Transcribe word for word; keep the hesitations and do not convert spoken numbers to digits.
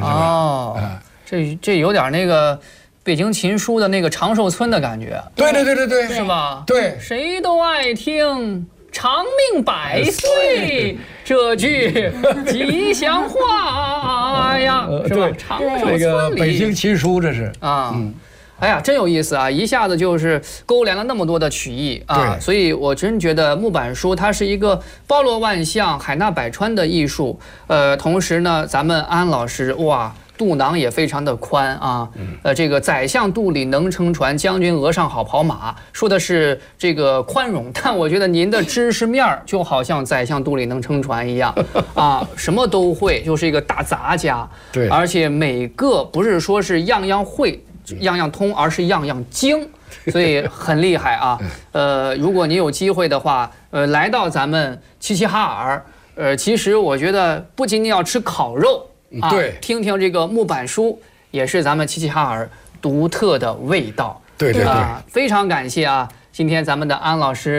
是吧？哦， 啊， 这这有点那个北京琴书的那个长寿村的感觉， 对对对对对， 是吧？ 对， 谁都爱听长命百岁这句吉祥话呀，是吧？长寿这个村里北京琴书这是啊。哎呀，真有意思啊！一下子就是勾连了那么多的曲艺啊，所以我真觉得木板书它是一个包罗万象、海纳百川的艺术。呃，同时呢，咱们安老师哇，肚囊也非常的宽啊。呃，这个宰相肚里能撑船，将军额上好跑马，说的是这个宽容，但我觉得您的知识面儿就好像宰相肚里能撑船一样啊，什么都会，就是一个大杂家。 对， 而且每个不是说是样样会。样样通，而是样样精，所以很厉害啊。呃，如果你有机会的话，呃，来到咱们齐齐哈尔，呃，其实我觉得不仅仅要吃烤肉啊， 对， 听听这个木板书，也是咱们齐齐哈尔独特的味道。 对对对， 啊，非常感谢啊，今天咱们的安老师。